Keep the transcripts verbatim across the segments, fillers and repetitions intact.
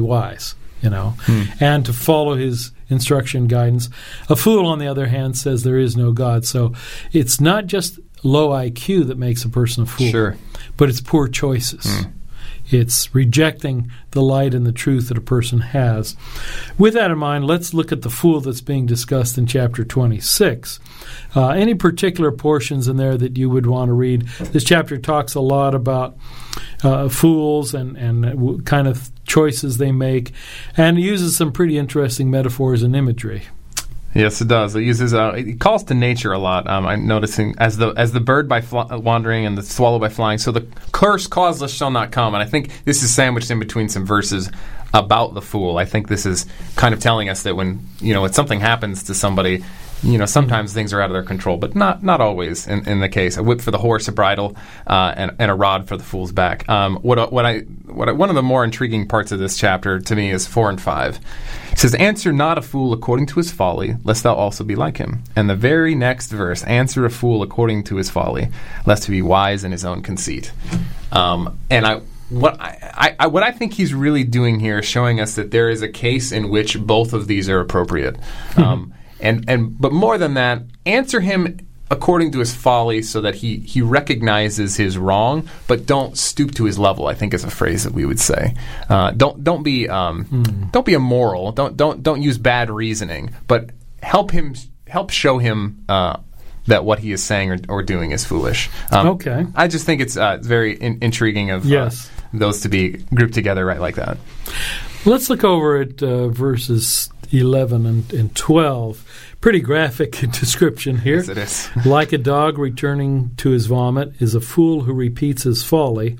wise, you know, Hmm. and to follow his instruction guidance. A fool, on the other hand, says there is no God. So it's not just low I Q that makes a person a fool, Sure. but it's poor choices. Hmm. It's rejecting the light and the truth that a person has. With that in mind, let's look at the fool that's being discussed in chapter twenty-six. Uh, any particular portions in there that you would want to read? This chapter talks a lot about uh, fools and, and w- kind of choices they make, and uses some pretty interesting metaphors and imagery. Yes, it does. It uses uh, it calls to nature a lot. Um, I'm noticing as the as the bird by fl- wandering and the swallow by flying. So the curse causeless shall not come. And I think this is sandwiched in between some verses about the fool. I think this is kind of telling us that when you know when something happens to somebody, you know sometimes things are out of their control, but not not always in, in the case. A whip for the horse, a bridle, uh, and, and a rod for the fool's back. Um, what what I what I, one of the more intriguing parts of this chapter to me is four and five. It says, "Answer not a fool according to his folly, lest thou also be like him." And the very next verse, "Answer a fool according to his folly, lest he be wise in his own conceit." Um, and I, what I, I, what I think he's really doing here is showing us that there is a case in which both of these are appropriate. Um, and and but more than that, answer him according to his folly, so that he, he recognizes his wrong, but don't stoop to his level. I think is a phrase that we would say. Uh, don't don't be um, mm. don't be immoral. Don't don't don't use bad reasoning, but help him help show him uh, that what he is saying or, or doing is foolish. Um, okay, I just think it's uh, very in- intriguing of yes. uh, those to be grouped together right like that. Let's look over at uh, verses eleven and, and twelve. Pretty graphic description here. Yes, it is. Like a dog returning to his vomit is a fool who repeats his folly.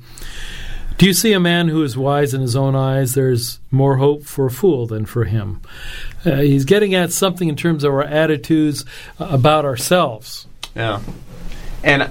Do you see a man who is wise in his own eyes? There's more hope for a fool than for him. Uh, he's getting at something in terms of our attitudes uh, about ourselves. Yeah. And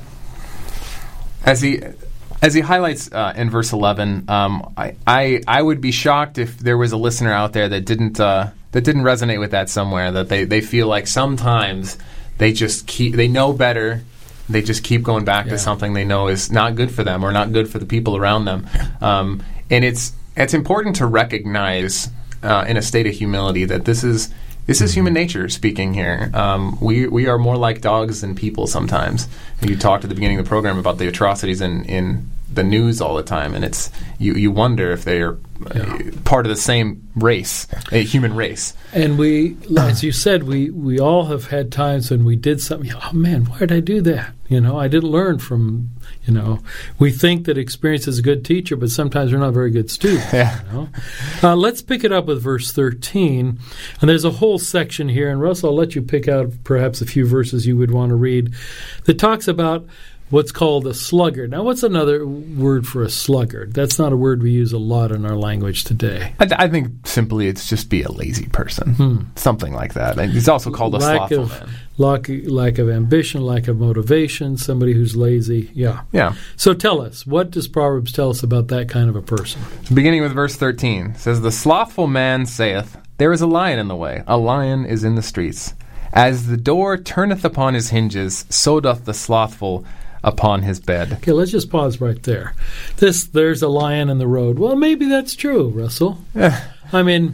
as he as he highlights uh, in verse eleven, um, I, I I would be shocked if there was a listener out there that didn't uh, that didn't resonate with that somewhere. That they, they feel like sometimes they just keep they know better. They just keep going back yeah. to something they know is not good for them or not good for the people around them. Um, and it's it's important to recognize uh, in a state of humility that this is this is human nature speaking here. Um, we we are more like dogs than people sometimes. You talked at the beginning of the program about the atrocities in, in the news all the time, and it's you, you wonder if they are yeah. uh, part of the same race, a human race. And we, as you said, we, we all have had times when we did something, oh man, why did I do that? You know, I didn't learn from, you know, we think that experience is a good teacher, but sometimes we're not very good students. Yeah. You know? uh, let's pick it up with verse thirteen. And there's a whole section here, and Russell, I'll let you pick out perhaps a few verses you would want to read that talks about what's called a sluggard. Now, what's another word for a sluggard? That's not a word we use a lot in our language today. I, I think simply it's just be a lazy person, Hmm. something like that. And he's also called a lack slothful of, man. Lack, lack of ambition, lack of motivation, somebody who's lazy. Yeah. Yeah. So tell us, what does Proverbs tell us about that kind of a person? Beginning with verse thirteen, it says, "The slothful man saith, There is a lion in the way, a lion is in the streets. As the door turneth upon his hinges, so doth the slothful upon his bed." Okay, let's just pause right there. This, there's a lion in the road. Well, maybe that's true, Russell. I mean,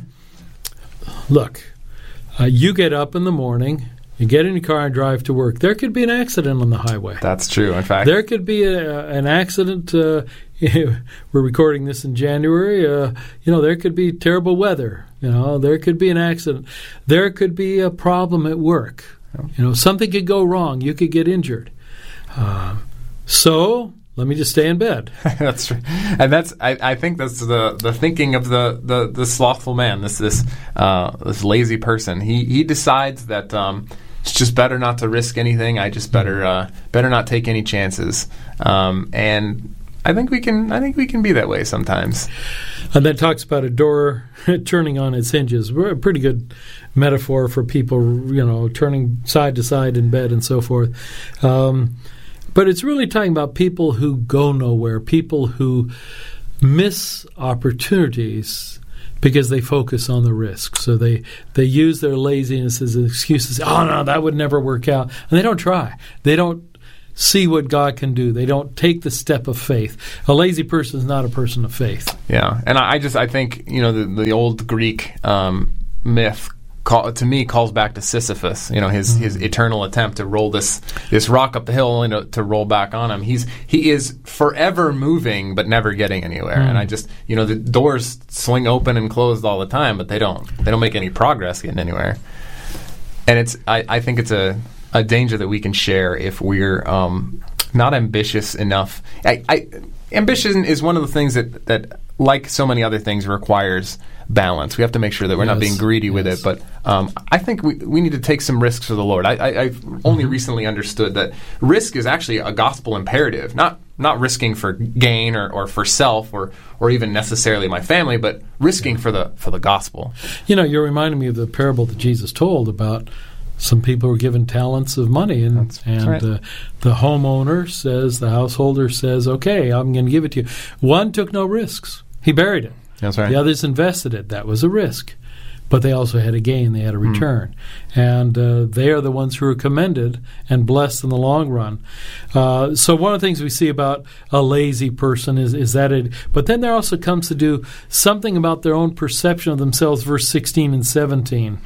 look, uh, you get up in the morning, you get in your car and drive to work. There could be an accident on the highway. That's true, in fact. There could be a, an accident. Uh, we're recording this in January. Uh, you know, there could be terrible weather. You know, there could be an accident. There could be a problem at work. You know, something could go wrong. You could get injured. Uh, so let me just stay in bed. That's true, and that's I, I think that's the, the thinking of the, the, the slothful man. This this uh, this lazy person. He he decides that um, it's just better not to risk anything. I just better uh, better not take any chances. Um, and I think we can I think we can be that way sometimes. And that talks about a door turning on its hinges. A pretty good metaphor for people, you know, turning side to side in bed and so forth. Um, But it's really talking about people who go nowhere, people who miss opportunities because they focus on the risk. So they, they use their laziness as an excuse to say, oh, no, that would never work out. And they don't try. They don't see what God can do. They don't take the step of faith. A lazy person is not a person of faith. Yeah, and I, I just I think you know the the old Greek um, myth. Call, to me, calls back to Sisyphus. You know, his mm-hmm. his eternal attempt to roll this this rock up the hill and to, to roll back on him. He's he is forever moving, but never getting anywhere. Mm-hmm. And I just, you know, the doors swing open and closed all the time, but they don't they don't make any progress getting anywhere. And it's I, I think it's a, a danger that we can share if we're um, not ambitious enough. I, I, ambition is one of the things that that, like so many other things, requires balance. We have to make sure that we're yes. not being greedy yes. with it. But um, I think we we need to take some risks for the Lord. I, I, I've only mm-hmm. recently understood that risk is actually a gospel imperative. Not not risking for gain or, or for self or or even necessarily my family, but risking yeah. for the for the gospel. You know, you're reminding me of the parable that Jesus told about some people were given talents of money, and that's, and that's right. uh, the homeowner says, the householder says, okay, I'm going to give it to you. One took no risks. He buried it. That's right. The others invested it. That was a risk. But they also had a gain. They had a return. Mm. And uh, they are the ones who are commended and blessed in the long run. Uh, so one of the things we see about a lazy person is, is that it, but then there also comes to do something about their own perception of themselves, verse sixteen and seventeen.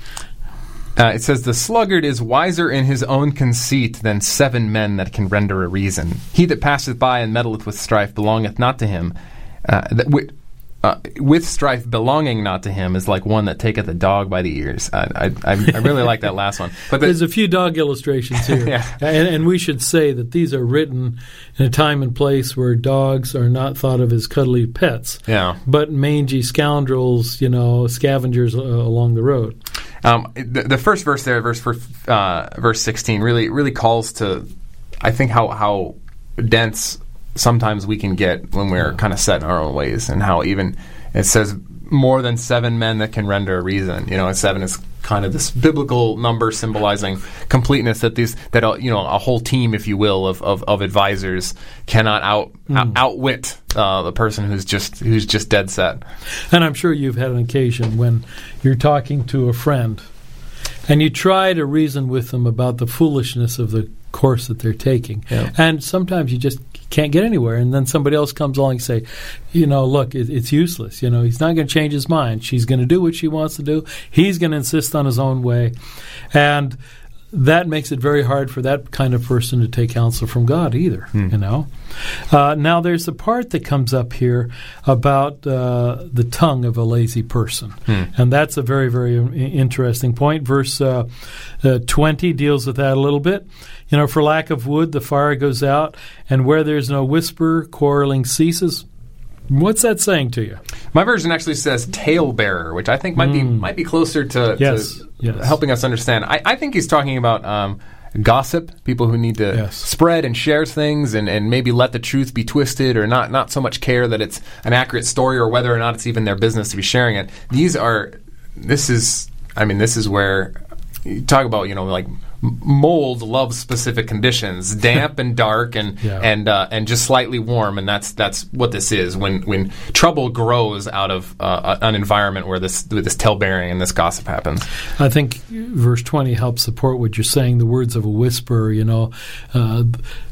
Uh, it says, the sluggard is wiser in his own conceit than seven men that can render a reason. He that passeth by and meddleth with strife belongeth not to him. Uh, that w- Uh, with strife belonging not to him is like one that taketh a dog by the ears. I I, I really like that last one. But the, there's a few dog illustrations here, yeah. and, and we should say that these are written in a time and place where dogs are not thought of as cuddly pets, yeah. but mangy scoundrels, you know, scavengers uh, along the road. Um, the, the first verse there, verse uh, verse sixteen, really really calls to, I think how how dense sometimes we can get when we're kind of set in our own ways, and how even it says more than seven men that can render a reason. You know, and seven is kind of this biblical number symbolizing completeness, that these that uh, you know a whole team, if you will, of of, of advisors cannot out, mm. out outwit uh, the person who's just who's just dead set. And I'm sure you've had an occasion when you're talking to a friend and you try to reason with them about the foolishness of the course that they're taking. Yeah. And sometimes you just can't get anywhere, and then somebody else comes along and say, you know, look, it, it's useless. You know, he's not going to change his mind. She's going to do what she wants to do. He's going to insist on his own way. And that makes it very hard for that kind of person to take counsel from God either, hmm. you know. Uh, now, there's a part that comes up here about uh, the tongue of a lazy person. Hmm. And that's a very, very interesting point. Verse uh, uh, twenty deals with that a little bit. You know, for lack of wood, the fire goes out, and where there's no whisper, quarreling ceases. What's that saying to you? My version actually says talebearer, which I think might mm. be might be closer to, yes. to yes. helping us understand. I, I think he's talking about um, gossip, people who need to yes. spread and share things, and, and maybe let the truth be twisted, or not, not so much care that it's an accurate story, or whether or not it's even their business to be sharing it. These are, this is, I mean, this is where you talk about, you know, like mold loves specific conditions, damp and dark, and yeah. and uh, and just slightly warm, and that's that's what this is. When when trouble grows out of uh, an environment where this this talebearing and this gossip happens. I think verse twenty helps support what you're saying. The words of a whisperer, you know. Uh,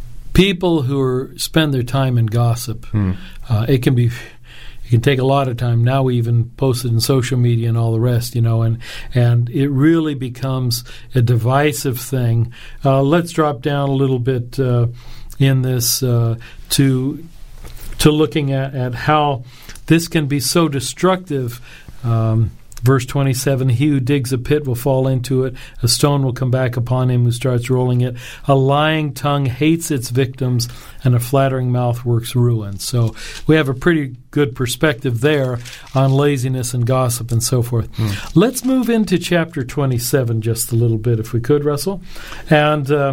people who are, spend their time in gossip, hmm. uh, it can be. It can take a lot of time. Now we even post it in social media and all the rest, you know, and and it really becomes a divisive thing. Uh, let's drop down a little bit uh, in this uh, to to looking at, at how this can be so destructive. Um, Verse twenty-seven, he who digs a pit will fall into it. A stone will come back upon him who starts rolling it. A lying tongue hates its victims, and a flattering mouth works ruin. So we have a pretty good perspective there on laziness and gossip and so forth. Mm. Let's move into chapter twenty-seven just a little bit, if we could, Russell. And uh,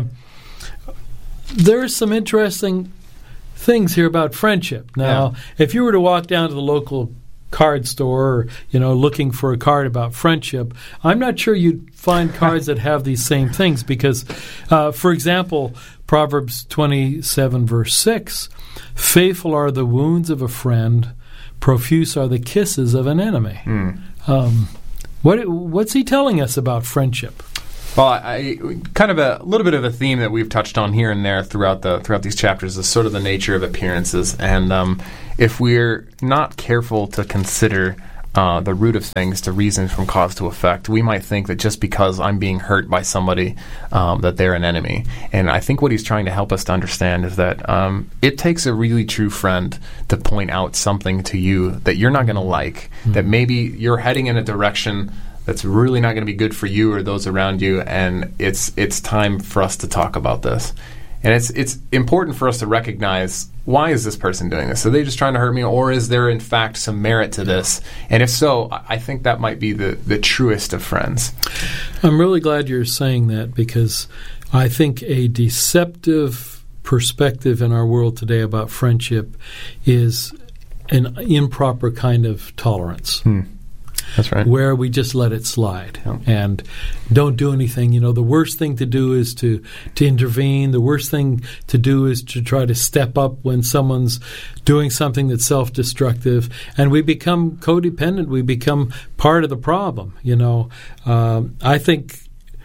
there's some interesting things here about friendship. Now, yeah. if you were to walk down to the local card store, or, you know, looking for a card about friendship, I'm not sure you'd find cards that have these same things, because, uh, for example, Proverbs twenty-seven, verse six, faithful are the wounds of a friend, profuse are the kisses of an enemy. Mm. Um, what what's he telling us about friendship? Well, I, I kind of a little bit of a theme that we've touched on here and there throughout the throughout these chapters is sort of the nature of appearances, and um, if we're not careful to consider uh, the root of things, to reason from cause to effect, we might think that just because I'm being hurt by somebody, um, that they're an enemy. And I think what he's trying to help us to understand is that um, it takes a really true friend to point out something to you that you're not going to like, mm-hmm. that maybe you're heading in a direction that's really not going to be good for you or those around you, and it's it's time for us to talk about this. And it's it's important for us to recognize, why is this person doing this? Are they just trying to hurt me, or is there in fact some merit to this? And if so, I think that might be the, the truest of friends. I'm really glad you're saying that, because I think a deceptive perspective in our world today about friendship is an improper kind of tolerance. Hmm. That's right. Where we just let it slide yeah. and don't do anything. You know, the worst thing to do is to, to intervene. The worst thing to do is to try to step up when someone's doing something that's self-destructive. And we become codependent. We become part of the problem, you know. Um, I think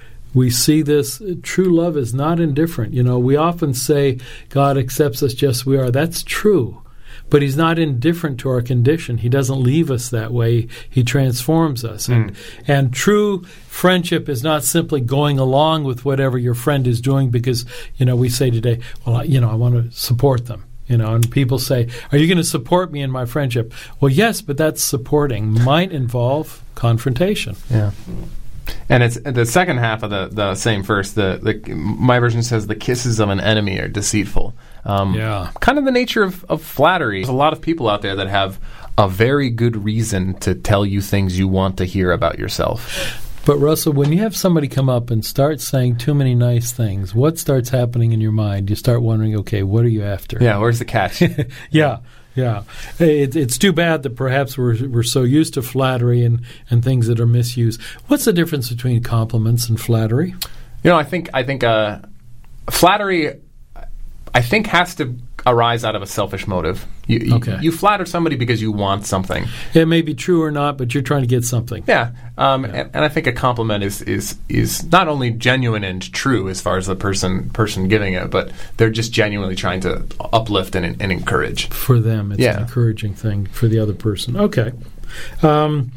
we see this. True love is not indifferent. You know, we often say God accepts us just as we are. That's true. But he's not indifferent to our condition. He doesn't leave us that way. He transforms us. Mm. And, and true friendship is not simply going along with whatever your friend is doing because, you know, we say today, well, I, you know, I want to support them. You know, and people say, are you going to support me in my friendship? Well, yes, but that's supporting. Might involve confrontation. Yeah. And it's the second half of the, the same verse. The, the my version says the kisses of an enemy are deceitful. Um, yeah. Kind of the nature of, of flattery. There's a lot of people out there that have a very good reason to tell you things you want to hear about yourself. But Russell, when you have somebody come up and start saying too many nice things, what starts happening in your mind? You start wondering, okay, what are you after? Yeah, where's the catch? yeah. Yeah, it, it's too bad that perhaps we're we're so used to flattery and, and things that are misused. What's the difference between compliments and flattery? You know, I think I think uh, flattery, I think, has to arise out of a selfish motive. You, you, okay. you flatter somebody because you want something. It may be true or not, but you're trying to get something. Yeah, um, yeah. And, and I think a compliment is, is is not only genuine and true as far as the person person giving it, but they're just genuinely trying to uplift and, and encourage. For them, it's yeah. an encouraging thing for the other person. Okay. Um,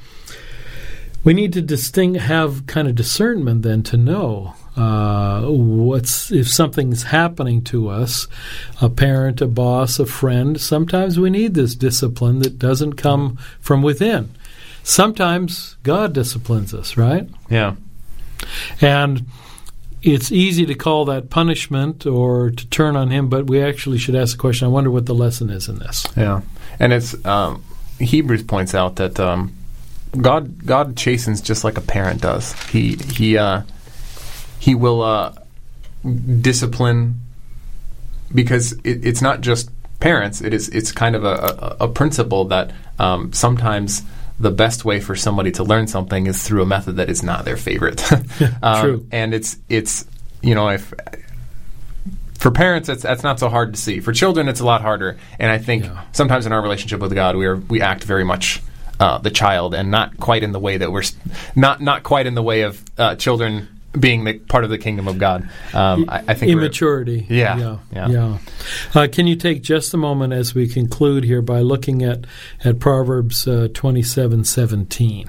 we need to distinct, have kind of discernment then to know uh, what's if something's happening to us, a parent, a boss, a friend. Sometimes we need this discipline that doesn't come from within. Sometimes God disciplines us, right? Yeah. And it's easy to call that punishment or to turn on him, but we actually should ask the question, I wonder what the lesson is in this. Yeah. And it's um, Hebrews points out that um, God God chastens just like a parent does. He he uh, he will uh, discipline because it, it's not just parents. It is it's kind of a, a, a principle that um, sometimes the best way for somebody to learn something is through a method that is not their favorite. um, True. And it's it's you know if for parents it's that's not so hard to see. For children it's a lot harder. And I think yeah. sometimes in our relationship with God we are we act very much uh, the child and not quite in the way that we're not not quite in the way of uh, children being the part of the kingdom of God. Um, I, I think immaturity. Yeah, yeah, yeah. yeah. Uh, can you take just a moment as we conclude here by looking at at Proverbs uh, twenty-seven seventeen?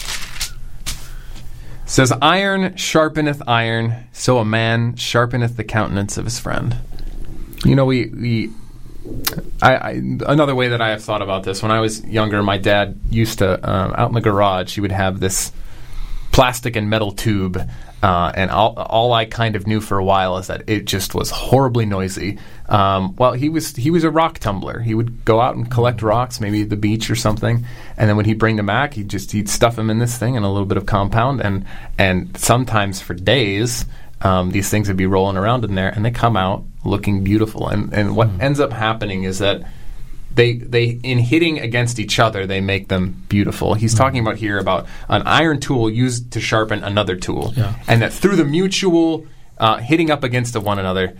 Says, iron sharpeneth iron, so a man sharpeneth the countenance of his friend. You know, we we. I, I, another way that I have thought about this, when I was younger, my dad used to, um, out in the garage, he would have this plastic and metal tube, uh, and all, all I kind of knew for a while is that it just was horribly noisy. Um, well, he was he was a rock tumbler. He would go out and collect rocks, maybe at the beach or something, and then when he'd bring them back, he'd just he'd stuff them in this thing and a little bit of compound, and and sometimes for days, um, these things would be rolling around in there, and they come out looking beautiful. And and what mm. ends up happening is that They, they in hitting against each other, they make them beautiful. He's mm-hmm. talking about here about an iron tool used to sharpen another tool. Yeah. And that through the mutual uh, hitting up against one another,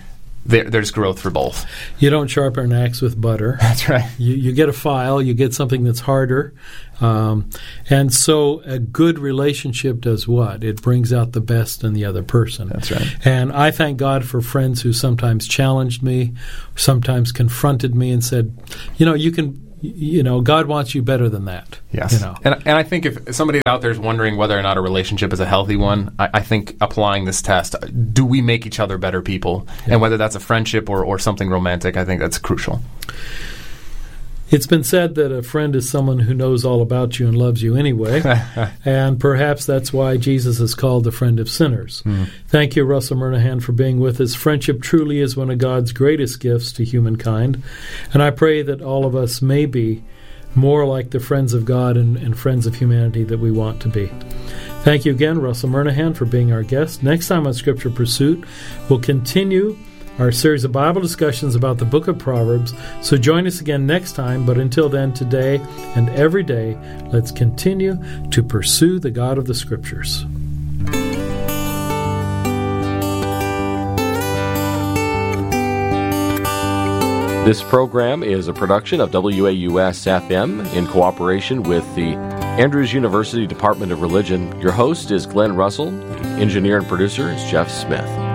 there, there's growth for both. You don't sharpen an axe with butter. That's right. You, you get a file, you get something that's harder. Um, and so a good relationship does what? It brings out the best in the other person. That's right. And I thank God for friends who sometimes challenged me, sometimes confronted me and said, you know, you can, you know, God wants you better than that. Yes. You know? And, and I think if somebody out there is wondering whether or not a relationship is a healthy one, I, I think applying this test, do we make each other better people? Yeah. And whether that's a friendship or, or something romantic, I think that's crucial. It's been said that a friend is someone who knows all about you and loves you anyway, and perhaps that's why Jesus is called the friend of sinners. Mm. Thank you, Russell Murnaghan, for being with us. Friendship truly is one of God's greatest gifts to humankind, and I pray that all of us may be more like the friends of God and, and friends of humanity that we want to be. Thank you again, Russell Murnaghan, for being our guest. Next time on Scripture Pursuit, we'll continue our series of Bible discussions about the book of Proverbs. So join us again next time. But until then, today and every day, let's continue to pursue the God of the Scriptures. This program is a production of W A U S F M in cooperation with the Andrews University Department of Religion. Your host is Glenn Russell. The engineer and producer is Jeff Smith.